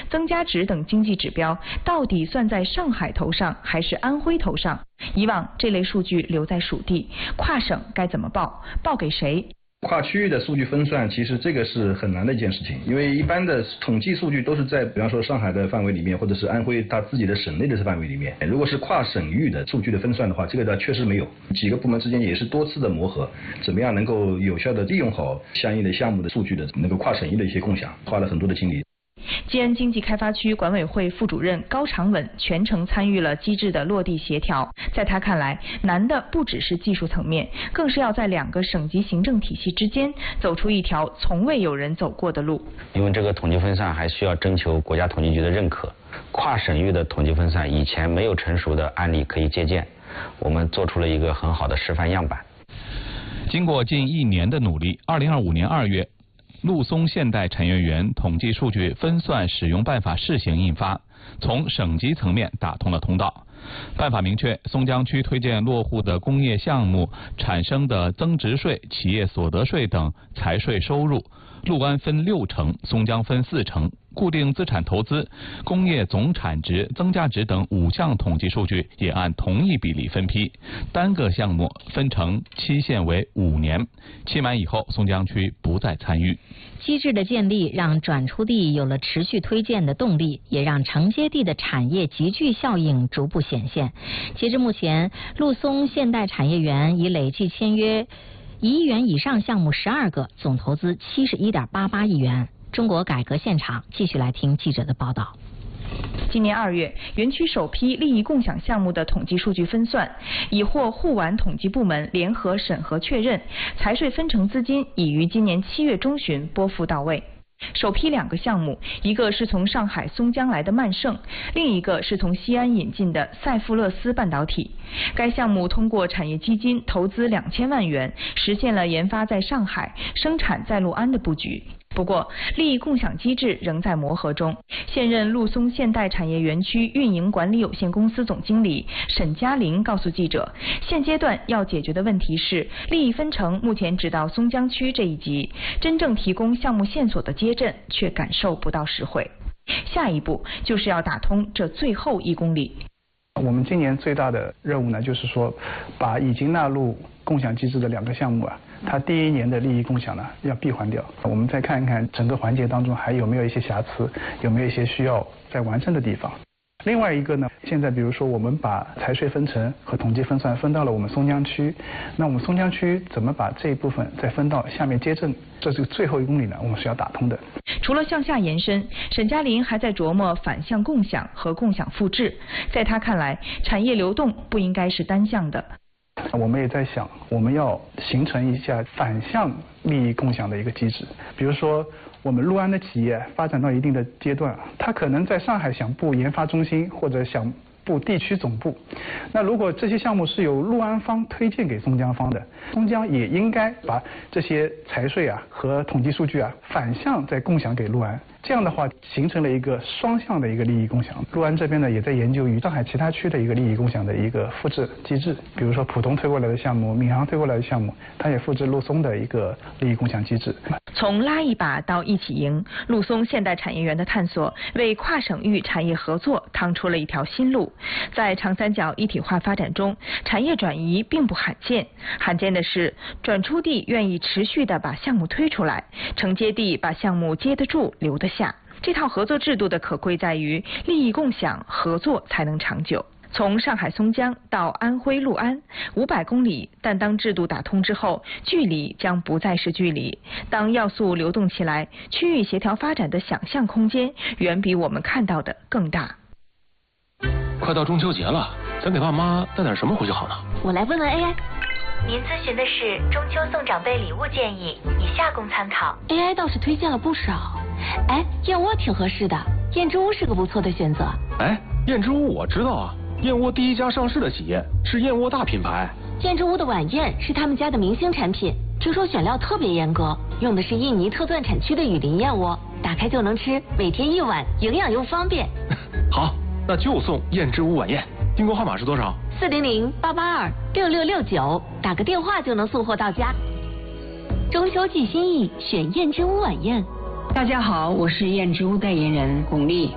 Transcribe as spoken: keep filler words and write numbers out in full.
增加值等经济指标到底算在上海头上还是安徽头上？以往这类数据留在属地，跨省该怎么报？报给谁？ 跨区域的数据分算，其实这个是很难的一件事情，因为一般的统计数据都是在比方说上海的范围里面，或者是安徽它自己的省内的范围里面。如果是跨省域的数据的分算的话，这个呢确实没有，几个部门之间也是多次的磨合，怎么样能够有效的利用好相应的项目的数据的那个跨省域的一些共享，花了很多的精力。 吉安经济开发区管委会副主任高长稳全程参与了机制的落地协调。在他看来，难的不只是技术层面，更是要在两个省级行政体系之间走出一条从未有人走过的路。 因为这个统计分散还需要征求国家统计局的认可，跨省域的统计分散以前没有成熟的案例可以借鉴，我们做出了一个很好的示范样板。 经过近一年的努力，二零二五年二月。陆松现代产业园统计数据分算使用办法试行印发，从省级层面打通了通道。办法明确，松江区推荐落户的工业项目产生的增值税、企业所得税等财税收入，陆安分六成，松江分四成。固定资产投资、工业总产值、增加值等五项统计数据也按同一比例分批，单个项目分成期限为五年，期满以后，松江区不再参与。 机制的建立让转出地有了持续推荐的动力，也让承接地的产业集聚效应逐步显现。截至目前，陆松现代产业园已累计签约一亿元以上项目十二个，总投资七十一点八八亿元。中国改革现场继续来听记者的报道。 今年二月，园区首批利益共享项目的统计数据分算已获沪皖统计部门联合审核确认，财税分成资金已于今年七月中旬拨付到位。首批两个项目，一个是从上海松江来的曼盛，另一个是从西安引进的赛富勒斯半导体。该项目通过产业基金投资两千万元，实现了研发在上海、生产在陆安的布局。不过，利益共享机制仍在磨合中。现任陆松现代产业园区运营管理有限公司总经理沈嘉林告诉记者，现阶段要解决的问题是，利益分成目前只到松江区这一级，真正提供项目线索的街镇却感受不到实惠。下一步就是要打通这最后一公里。 我们今年最大的任务呢，就是说，把已经纳入共享机制的两个项目啊，它第一年的利益共享呢要闭环掉。我们再看一看整个环节当中还有没有一些瑕疵，有没有一些需要再完善的地方。另外一个呢，现在比如说我们把财税分成和统计分算分到了我们松江区，那我们松江区怎么把这一部分再分到下面街镇？这是最后一公里呢，我们是要打通的。 除了向下延伸，沈嘉林还在琢磨反向共享和共享复制。在他看来，产业流动不应该是单向的。 我们也在想，我们要形成一下反向利益共享的一个机制。比如说，我们陆安的企业发展到一定的阶段，它可能在上海想布研发中心或者想布地区总部。那如果这些项目是由陆安方推荐给松江方的，松江也应该把这些财税啊和统计数据啊反向再共享给陆安。这样的话，形成了一个双向的一个利益共享。陆安这边呢，也在研究与上海其他区的一个利益共享的一个复制机制。比如说，浦东推过来的项目，闵行推过来的项目，它也复制陆松的一个利益共享机制。 从拉一把到一起赢，陆松现代产业园的探索为跨省域产业合作趟出了一条新路。在长三角一体化发展中，产业转移并不罕见，罕见的是转出地愿意持续地把项目推出来，承接地把项目接得住、留得下。这套合作制度的可贵在于利益共享，合作才能长久。从上海松江到安徽六安，五百公里，但当制度打通之后，距离将不再是距离。当要素流动起来，区域协调发展的想象空间远比我们看到的更大。 快到中秋节了，咱给爸妈带点什么回去好呢？ 我来问问 A I。您咨询的是中秋送长辈礼物建议，以下供参考。 A I 倒是推荐了不少。哎，燕窝挺合适的，燕之屋是个不错的选择。 哎，燕之屋我知道啊，燕窝第一家上市的企业是燕窝大品牌。 燕之屋的晚宴是他们家的明星产品，听说选料特别严格，用的是印尼特钻产区的雨林燕窝，打开就能吃，每天一碗，营养又方便。 好，那就送燕之屋晚宴。订购号码是多少？ 四零零八八二六六六九，打个电话就能送货到家。中秋寄心意，选燕之屋晚宴。 大家好，我是燕之屋代言人巩俐。